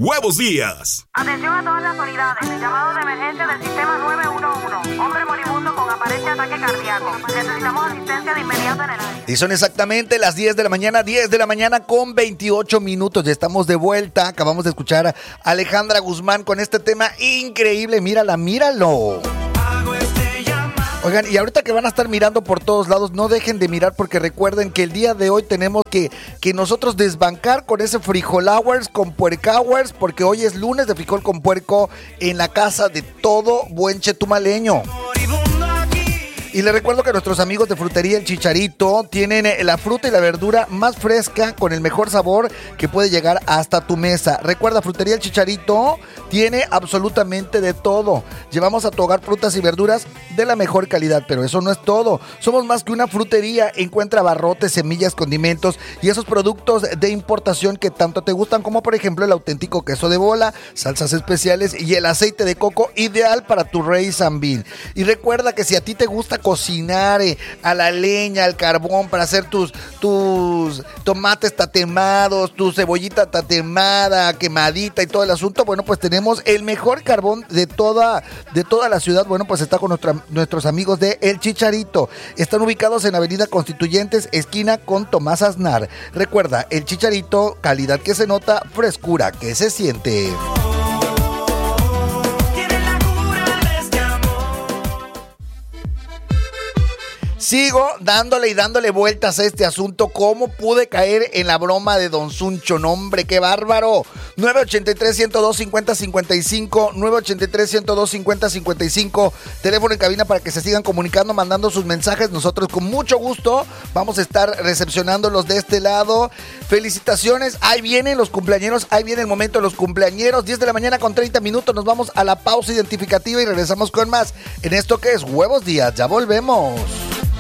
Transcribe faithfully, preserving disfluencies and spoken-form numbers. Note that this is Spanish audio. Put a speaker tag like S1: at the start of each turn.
S1: Huevos Días.
S2: Atención a todas las unidades. Llamado de emergencia del sistema nueve uno uno. Hombre moribundo con aparente ataque cardíaco. Necesitamos asistencia de inmediato en el área.
S3: Y son exactamente las diez de la mañana, diez de la mañana con veintiocho minutos. Ya estamos de vuelta. Acabamos de escuchar a Alejandra Guzmán con este tema increíble. Mírala, míralo. Oigan, y ahorita que van a estar mirando por todos lados, no dejen de mirar porque recuerden que el día de hoy tenemos que, que nosotros desbancar con ese frijol hours, con puerca hours, porque hoy es lunes de frijol con puerco en la casa de todo buen chetumaleño. Y les recuerdo que nuestros amigos de Frutería El Chicharito tienen la fruta y la verdura más fresca con el mejor sabor que puede llegar hasta tu mesa. Recuerda, Frutería El Chicharito tiene absolutamente de todo. Llevamos a tu hogar frutas y verduras de la mejor calidad, pero eso no es todo. Somos más que una frutería. Encuentra abarrotes, semillas, condimentos y esos productos de importación que tanto te gustan, como por ejemplo el auténtico queso de bola, salsas especiales y el aceite de coco ideal para tu raíz sambil. Y recuerda que si a ti te gusta cocinar eh, a la leña, al carbón, para hacer tus, tus tomates tatemados, tu cebollita tatemada, quemadita y todo el asunto, bueno, pues tenemos el mejor carbón de toda, de toda la ciudad. Bueno, pues está con nuestra, nuestros amigos de El Chicharito. Están ubicados en Avenida Constituyentes, esquina con Tomás Aznar. Recuerda, El Chicharito, calidad que se nota, frescura que se siente. Sigo dándole y dándole vueltas a este asunto. ¿Cómo pude caer en la broma de Don Suncho? No, hombre, qué bárbaro. nueve ochenta y tres, ciento dos, cincuenta, cincuenta y cinco, nueve ochenta y tres, ciento dos, cincuenta, cincuenta y cinco. Teléfono en cabina para que se sigan comunicando, mandando sus mensajes. Nosotros con mucho gusto vamos a estar recepcionándolos de este lado. Felicitaciones. Ahí vienen los cumpleañeros. Ahí viene el momento de los cumpleañeros. diez de la mañana con treinta minutos. Nos vamos a la pausa identificativa y regresamos con más en esto que es Huevos Días. Ya volvemos.